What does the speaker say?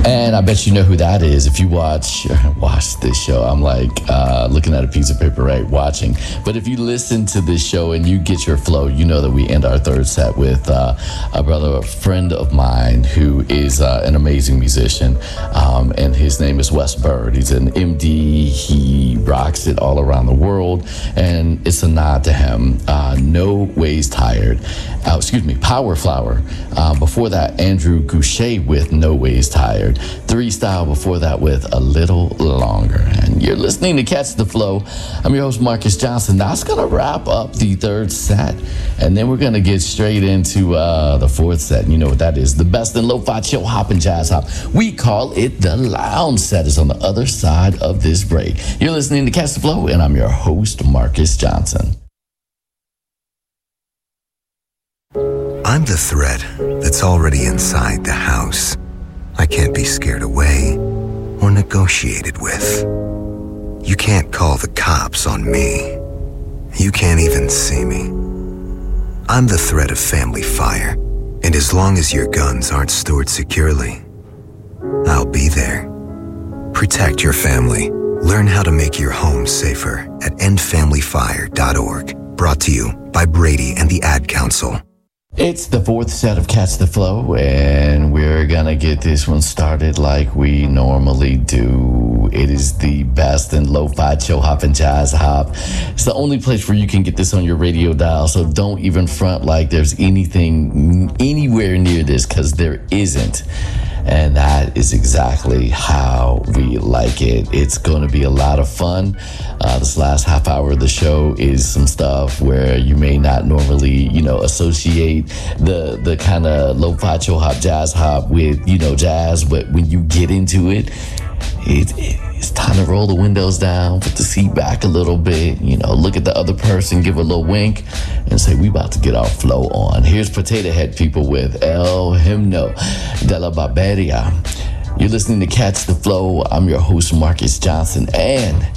And I bet you know who that is. If you watch this show, I'm like looking at a piece of paper, right, watching. But if you listen to this show and you get your flow, you know that we end our third set with a friend of mine who is an amazing musician. And his name is Wes Bird. He's an MD. He rocks it all around the world. And it's a nod to him. No Ways Tired. Power Flower. Before that, Andrew Goucher with No Ways Tired. Three Style before that with A Little Longer. And you're listening to Catch the Flow. I'm your host, Marcus Johnson. That's going to wrap up the third set. And then we're going to get straight into the fourth set. And you know what that is. The best in lo-fi, chill, hop, and jazz hop. We call it the lounge set. Is on the other side of this break. You're listening to Catch the Flow, and I'm your host, Marcus Johnson. I'm the threat that's already inside the house. I can't be scared away or negotiated with. You can't call the cops on me. You can't even see me. I'm the threat of family fire, and as long as your guns aren't stored securely, I'll be there. Protect your family. Learn how to make your home safer at endfamilyfire.org. Brought to you by Brady and the Ad Council. It's the fourth set of Catch the Flow, and we're gonna get this one started like we normally do. It is the best in lo-fi, chill hop, and jazz hop. It's the only place where you can get this on your radio dial, so don't even front like there's anything anywhere near this, because there isn't. And that is exactly how we like it. It's going to be a lot of fun. This last half hour of the show is some stuff where you may not normally, associate the kind of lo-fi, chill hop, jazz hop with, jazz. But when you get into it, it's time to roll the windows down, put the seat back a little bit, look at the other person, give a little wink, and say, we about to get our flow on. Here's Potato Head people with El Himno de la Barbaria. You're listening to Catch the Flow. I'm your host, Marcus Johnson, and